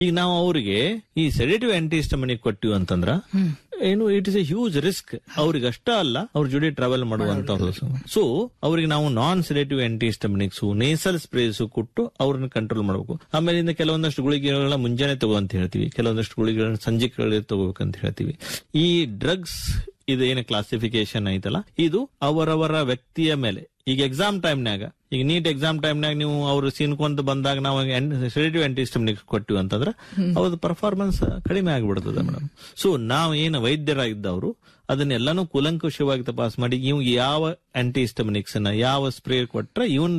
ಈಗ ನಾವು ಅವ್ರಿಗೆ ಈ ಸೆಡೇಟಿವ್ ಆಂಟಿಹಿಸ್ಟಮಿನಿಕ್ ಕೊಟ್ಟಿವಿ ಅಂತಂದ್ರ ಏನು it is A huge risk. ಅವ್ರಿಗೆ ಅಷ್ಟ ಅಲ್ಲ, ಅವ್ರ ಜೊತೆ ಟ್ರಾವೆಲ್ ಮಾಡುವಂತವ್ರು. ಸೊ ಅವ್ರಿಗೆ ನಾವು ನಾನ್ ಸೆಡೇಟಿವ್ ಆಂಟಿಹಿಸ್ಟಮಿನಿಕ್ಸ್, ನೇಸಲ್ ಸ್ಪ್ರೇಸ್ ಕೊಟ್ಟು ಅವ್ರನ್ನ ಕಂಟ್ರೋಲ್ ಮಾಡಬೇಕು. ಆಮೇಲೆ ಕೆಲವೊಂದಷ್ಟು ಗುಳಿಗೆಗಳನ್ನ ಮುಂಜಾನೆ ತಗೋ ಅಂತ ಹೇಳ್ತೀವಿ, ಕೆಲವೊಂದಷ್ಟು ಗುಳಿಗೆಗಳನ್ನ ಸಂಜೆ ತಗೋಬೇಕಂತ ಹೇಳ್ತೀವಿ. ಈ ಡ್ರಗ್ಸ್ ಇದು ಏನು ಕ್ಲಾಸಿಫಿಕೇಶನ್ ಐತಲ್ಲ, ಇದು ಅವರವರ ವ್ಯಕ್ತಿಯ ಮೇಲೆ. ಈಗ ಎಕ್ಸಾಮ್ ಟೈಮ್ನಾಗ, ಈಗ ನೀಟ್ ಎಕ್ಸಾಮ್ ಟೈಮ್ನಾಗ ನೀವು ಅವ್ರು ಸೀನ್ಕೊಂತ ಬಂದಾಗ ನಾವು ಸೆಡೇಟಿವ್ ಆಂಟಿಹಿಸ್ಟಮಿನಿಕ್ಸ್ ಕೊಟ್ಟಿವಿ ಅಂತಂದ್ರೆ ಅವ್ರದ್ದು ಪರ್ಫಾರ್ಮೆನ್ಸ್ ಕಡಿಮೆ ಆಗಿಬಿಡ್ತದೆ ಮೇಡಮ್. ಸೊ ನಾವು ಏನು ವೈದ್ಯರಾಗಿದ್ದವರು ಅದನ್ನೆಲ್ಲಾನು ಕೂಲಂಕುಷವಾಗಿ ತಪಾಸ್ ಮಾಡಿ ಇವ್ ಯಾವ ಆಂಟಿಹಿಸ್ಟಮಿನಿಕ್ಸ್ ನ ಯಾವ ಸ್ಪ್ರೇ ಕೊಟ್ರೆ ಇವನ್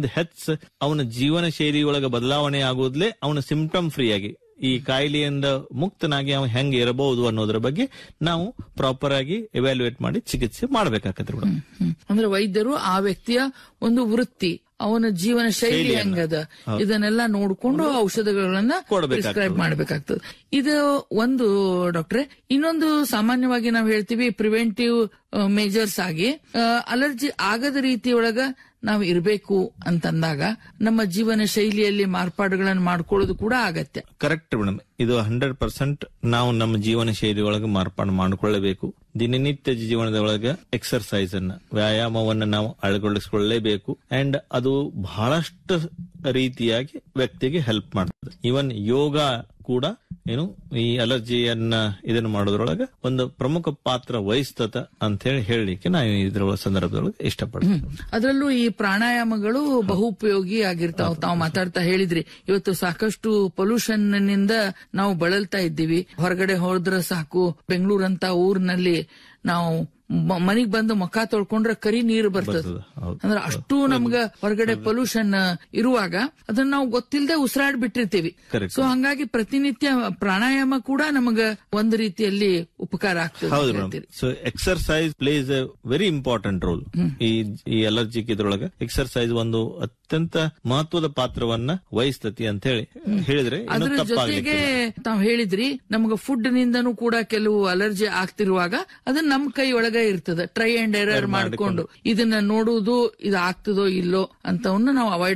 ಅವನ ಜೀವನ ಶೈಲಿಯೊಳಗೆ ಬದಲಾವಣೆ ಆಗೋದ್ಲೆ ಅವನ ಸಿಂಪ್ಟಮ್ ಫ್ರೀ ಆಗಿ ಈ ಕಾಯಿಲೆಯಿಂದ ಮುಕ್ತನಾಗಿ ಅವ ಹೆಂಗೆ ಇರಬಹುದು ಅನ್ನೋದ್ರ ಬಗ್ಗೆ ನಾವು ಪ್ರಾಪರ್ ಆಗಿ ಎವ್ಯಾಲ್ಯೂಯೇಟ್ ಮಾಡಿ ಚಿಕಿತ್ಸೆ ಮಾಡ್ಬೇಕಾಗತ್ತೆ ಮೇಡಮ್. ಅಂದ್ರೆ ವೈದ್ಯರು ಆ ವ್ಯಕ್ತಿಯ ಒಂದು ವೃತ್ತಿ, ಅವನ ಜೀವನ ಶೈಲಿ ಹೆಂಗದ ಇದನ್ನೆಲ್ಲ ನೋಡ್ಕೊಂಡು ಔಷಧಗಳನ್ನ ಪ್ರಿಸ್ಕ್ರೈಬ್ ಮಾಡ್ಬೇಕಾಗ್ತದೆ. ಇದು ಒಂದು ಡಾಕ್ಟ್ರೆ. ಇನ್ನೊಂದು ಸಾಮಾನ್ಯವಾಗಿ ನಾವು ಹೇಳ್ತೀವಿ ಪ್ರಿವೆಂಟಿವ್ ಮೇಜರ್ಸ್ ಆಗಿ ಅಲರ್ಜಿ ಆಗದ ರೀತಿಯೊಳಗ ನಾವು ಇರಬೇಕು ಅಂತಂದಾಗ ನಮ್ಮ ಜೀವನ ಶೈಲಿಯಲ್ಲಿ ಮಾರ್ಪಾಡುಗಳನ್ನು ಮಾಡ್ಕೊಳ್ಳೋದು ಕೂಡ ಅಗತ್ಯ. ಕರೆಕ್ಟ್ ಮೇಡಮ್, ಇದು 100% ನಾವು ನಮ್ಮ ಜೀವನ ಶೈಲಿ ಒಳಗೆ ಮಾರ್ಪಾಡು ಮಾಡಿಕೊಳ್ಳಬೇಕು. ದಿನನಿತ್ಯ ಜೀವನದೊಳಗೆ ಎಕ್ಸರ್ಸೈಸ್ ಅನ್ನ, ವ್ಯಾಯಾಮವನ್ನ ನಾವು ಅಳವಡಿಸಿಕೊಳ್ಳಲೇಬೇಕು. ಅಂಡ್ ಅದು ಬಹಳಷ್ಟು ರೀತಿಯಾಗಿ ವ್ಯಕ್ತಿಗೆ ಹೆಲ್ಪ್ ಮಾಡ್ತದೆ. ಈವನ್ ಯೋಗ ಕೂಡ ಏನು ಈ ಅಲರ್ಜಿಯನ್ನ ಇದನ್ನ ಮಾಡೋದ್ರೊಳಗೆ ಒಂದು ಪ್ರಮುಖ ಪಾತ್ರ ವಹಿಸ್ತದ ಅಂತ ಹೇಳಲಿಕ್ಕೆ ನಾವು ಇದ್ರ ಸಂದರ್ಭದೊಳಗೆ ಇಷ್ಟಪಡ್ತೀವಿ. ಅದರಲ್ಲೂ ಈ ಪ್ರಾಣಾಯಾಮಗಳು ಬಹು ಉಪಯೋಗಿ ಆಗಿರ್ತಾವ. ತಾವು ಮಾತಾಡ್ತಾ ಹೇಳಿದ್ರಿ, ಇವತ್ತು ಸಾಕಷ್ಟು ಪೊಲ್ಯೂಷನ್ ನಿಂದ ನಾವು ಬಳಲ್ತಾ ಇದ್ದೀವಿ. ಹೊರಗಡೆ ಹೋದ್ರೆ ಸಾಕು, ಬೆಂಗಳೂರಂತ ಊರಿನಲ್ಲಿ ನಾವು ಮನಿಗ್ ಬಂದು ಮುಖ ತೊಳ್ಕೊಂಡ್ರೆ ಕರಿ ನೀರು ಬರ್ತದ. ಅಂದ್ರೆ ಅಷ್ಟು ನಮ್ಗ ಹೊರಗಡೆ ಪೊಲ್ಯೂಷನ್ ಇರುವಾಗ ಅದನ್ನ ನಾವು ಗೊತ್ತಿಲ್ಲದೆ ಉಸಿರಾಡ್ ಬಿಟ್ಟಿರ್ತೀವಿ. ಸೊ ಹಂಗಾಗಿ ಪ್ರತಿನಿತ್ಯ ಪ್ರಾಣಾಯಾಮ ಕೂಡ ನಮಗ ಒಂದು ರೀತಿಯಲ್ಲಿ ಉಪಕಾರ ಆಗ್ತದೆ. So exercise place A very important role ಈ ಅಲರ್ಜಿ ಇದ್ರೊಳಗೆ. ಎಕ್ಸರ್ಸೈಸ್ ಒಂದು ಅತ್ಯಂತ ಮಹತ್ವದ ಪಾತ್ರವನ್ನ ವಹಿಸ್ತತಿ ಅಂತ ಹೇಳಿದ್ರೆ ಅದ್ರ ಜೊತೆಗೆ ತಾವ್ ಹೇಳಿದ್ರಿ, ನಮ್ಗ ಫುಡ್ ನಿಂದನೂ ಕೂಡ ಕೆಲವು ಅಲರ್ಜಿ ಆಗ್ತಿರುವಾಗ ಅದನ್ನ ನಮ್ ಕೈ ಒಳಗೆ ಇರ್ತದೆ. ಟ್ರೈ ಅಂಡ್ ಎರರ್ ಮಾಡ್ಕೊಂಡು ಇದನ್ನ ನೋಡುವುದು, ಇದು ಆಗ್ತದೋ ಇಲ್ಲೋ ಅಂತವನ್ನ ನಾವು ಅವಾಯ್ಡ್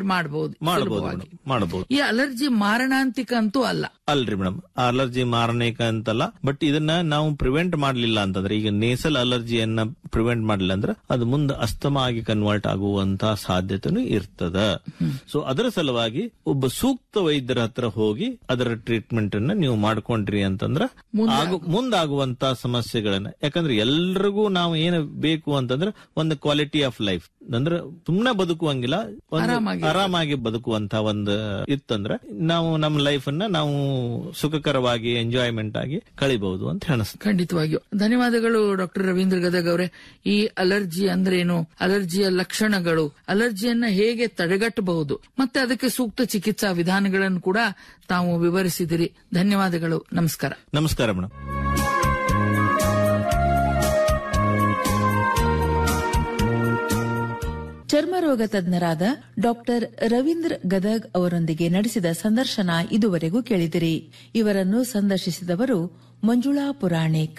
ಮಾಡಬಹುದು. ಈ ಅಲರ್ಜಿ ಮಾರಣಾಂತಿಕ ಅಂತೂ ಅಲ್ರಿ ಮೇಡಮ್, ಅಲರ್ಜಿ ಮಾರಣಾಂತಿಕ ಅಂತಲ್ಲ. ಬಟ್ ಇದನ್ನ ನಾವು ಪ್ರಿವೆಂಟ್ ಮಾಡ್ಲಿಲ್ಲ ಅಂತಂದ್ರೆ, ಈಗ ನೇಸಲ್ ಅಲರ್ಜಿಯನ್ನ ಪ್ರಿವೆಂಟ್ ಮಾಡ್ಲಿಲ್ಲ ಅಂದ್ರೆ ಅದು ಮುಂದೆ ಅಸ್ತಮಾ ಆಗಿ ಕನ್ವರ್ಟ್ ಆಗುವಂತಹ ಸಾಧ್ಯತೆನೂ ಇರ್ತದ. ಸೊ ಅದರ ಸಲುವಾಗಿ ಒಬ್ಬ ಸೂಕ್ತ ವೈದ್ಯರ ಹತ್ರ ಹೋಗಿ ಅದರ ಟ್ರೀಟ್ಮೆಂಟ್ ಅನ್ನ ನೀವು ಮಾಡ್ಕೊಂಡ್ರಿ ಅಂತಂದ್ರ ಮುಂದಾಗುವಂತ ಸಮಸ್ಯೆಗಳನ್ನ, ಯಾಕಂದ್ರೆ ಎಲ್ರಿಗೂ ನಾವು ಏನು ಬೇಕು ಅಂತಂದ್ರೆ ಒಂದು ಕ್ವಾಲಿಟಿ ಆಫ್ ಲೈಫ್, ಅಂದ್ರೆ ಸುಮ್ನೆ ಬದುಕುವಂಗಿಲ್ಲ, ಆರಾಮಾಗಿ ಬದುಕುವಂತ ಒಂದು ಇತ್ತಂದ್ರೆ ನಾವು ನಮ್ಮ ಲೈಫ್ ಅನ್ನ ನಾವು ಸುಖಕರವಾಗಿ ಎಂಜಾಯ್ಮೆಂಟ್ ಆಗಿ ಕಳಿಬಹುದು ಅಂತ ಅನಿಸ್ತದೆ. ಖಂಡಿತವಾಗಿಯೂ ಧನ್ಯವಾದಗಳು ಡಾಕ್ಟರ್ ರವೀಂದ್ರ ಗದಗ್ ಅವರೇ. ಈ ಅಲರ್ಜಿ ಅಂದ್ರೇನು, ಅಲರ್ಜಿಯ ಲಕ್ಷಣಗಳು, ಅಲರ್ಜಿಯನ್ನ ಹೇಗೆ ತಡೆಗಟ್ಟಬಹುದು, ಮತ್ತೆ ಅದಕ್ಕೆ ಸೂಕ್ತ ಚಿಕಿತ್ಸಾ ವಿಧಾನಗಳನ್ನು ಕೂಡ ತಾವು ವಿವರಿಸಿದಿರಿ. ಧನ್ಯವಾದಗಳು. ನಮಸ್ಕಾರ. ನಮಸ್ಕಾರ ಮೇಡಮ್. ಚರ್ಮರೋಗ ತಜ್ಞರಾದ ಡಾಕ್ಟರ್ ರವೀಂದ್ರ ಗದಗ್ ಅವರೊಂದಿಗೆ ನಡೆಸಿದ ಸಂದರ್ಶನ ಇದುವರೆಗೂ ಕೇಳಿದಿರಿ. ಇವರನ್ನು ಸಂದರ್ಶಿಸಿದವರು ಮಂಜುಳಾ ಪುರಾಣಿಕ್.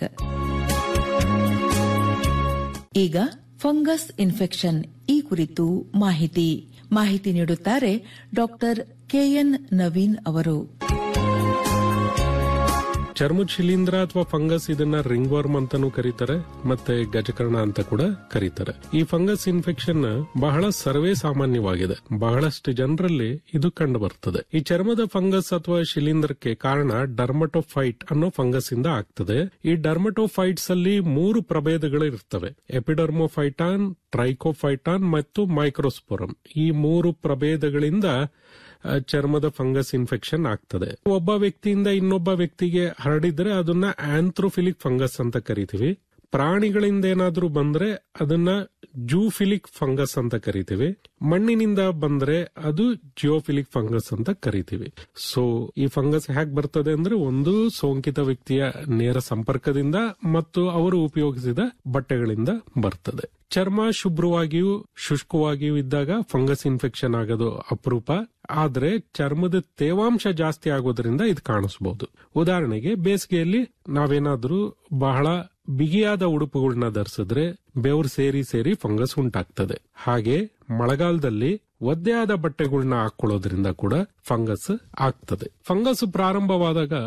ಈಗ ಫಂಗಸ್ ಇನ್ಫೆಕ್ಷನ್ ಈ ಕುರಿತು ಮಾಹಿತಿ ನೀಡುತ್ತಾರೆ ಡಾಕ್ಟರ್ ಕೆಎನ್ ನವೀನ್ ಅವರು. ಚರ್ಮದ ಶಿಲೀಂಧ್ರ ಅಥವಾ ಫಂಗಸ್, ಇದನ್ನ ರಿಂಗ್ ವರ್ಮ್ ಅಂತಾನೂ ಕರೀತಾರೆ, ಮತ್ತೆ ಗಜಕರ್ಣ ಅಂತ ಕೂಡ ಕರೀತಾರೆ. ಈ ಫಂಗಸ್ ಇನ್ಫೆಕ್ಷನ್ ಬಹಳ ಸರ್ವೇ ಸಾಮಾನ್ಯವಾಗಿದೆ. ಬಹಳಷ್ಟು ಜನರಲ್ಲಿ ಇದು ಕಂಡು ಬರ್ತದೆ. ಈ ಚರ್ಮದ ಫಂಗಸ್ ಅಥವಾ ಶಿಲೀಂಧ್ರಕ್ಕೆ ಕಾರಣ ಡರ್ಮಟೋಫೈಟ್ ಅನ್ನೋ ಫಂಗಸ್ ಇಂದ ಆಗ್ತದೆ. ಈ ಡರ್ಮಟೋಫೈಟ್ಸ್ ಅಲ್ಲಿ 3 ಪ್ರಭೇದಗಳು ಇರ್ತವೆ: ಎಪಿಡರ್ಮೋಫೈಟಾನ್, ಟ್ರೈಕೋಫೈಟಾನ್ ಮತ್ತು ಮೈಕ್ರೋಸ್ಪೋರಮ್. ಈ 3 ಪ್ರಭೇದಗಳಿಂದ ಚರ್ಮದ ಫಂಗಸ್ ಇನ್ಫೆಕ್ಷನ್ ಆಗ್ತದೆ. ಒಬ್ಬ ವ್ಯಕ್ತಿಯಿಂದ ಇನ್ನೊಬ್ಬ ವ್ಯಕ್ತಿಗೆ ಹರಡಿದ್ರೆ ಅದನ್ನ ಆಂಥ್ರೋಫಿಲಿಕ್ ಫಂಗಸ್ ಅಂತ ಕರಿತೀವಿ. ಪ್ರಾಣಿಗಳಿಂದ ಏನಾದ್ರೂ ಬಂದ್ರೆ ಅದನ್ನ ಜೂಫಿಲಿಕ್ ಫಂಗಸ್ ಅಂತ ಕರಿತೀವಿ. ಮಣ್ಣಿನಿಂದ ಬಂದ್ರೆ ಅದು ಜಿಯೋಫಿಲಿಕ್ ಫಂಗಸ್ ಅಂತ ಕರಿತೀವಿ. ಸೊ ಈ ಫಂಗಸ್ ಹೇಗೆ ಬರ್ತದೆ ಅಂದ್ರೆ, ಒಂದು ಸೋಂಕಿತ ವ್ಯಕ್ತಿಯ ನೇರ ಸಂಪರ್ಕದಿಂದ ಮತ್ತು ಅವರು ಉಪಯೋಗಿಸಿದ ಬಟ್ಟೆಗಳಿಂದ ಬರ್ತದೆ. ಚರ್ಮ ಶುಭ್ರವಾಗಿಯೂ ಶುಷ್ಕವಾಗಿಯೂ ಇದ್ದಾಗ ಫಂಗಸ್ ಇನ್ಫೆಕ್ಷನ್ ಆಗೋದು ಅಪರೂಪ. ಆದ್ರೆ ಚರ್ಮದ ತೇವಾಂಶ ಜಾಸ್ತಿ ಆಗೋದ್ರಿಂದ ಇದು ಕಾಣಿಸಬಹುದು. ಉದಾಹರಣೆಗೆ, ಬೇಸಿಗೆಯಲ್ಲಿ ನಾವೇನಾದ್ರೂ ಬಹಳ ಬಿಗಿಯಾದ ಉಡುಪುಗಳನ್ನ ಧರಿಸಿದ್ರೆ ಬೆವರು ಸೇರಿ ಫಂಗಸ್ ಉಂಟಾಗ್ತದೆ. ಹಾಗೆ ಮಳೆಗಾಲದಲ್ಲಿ ಒದ್ದೆಯಾದ ಬಟ್ಟೆಗಳನ್ನ ಹಾಕೊಳ್ಳೋದ್ರಿಂದ ಕೂಡ ಫಂಗಸ್ ಆಗ್ತದೆ. ಫಂಗಸ್ ಪ್ರಾರಂಭವಾದಾಗ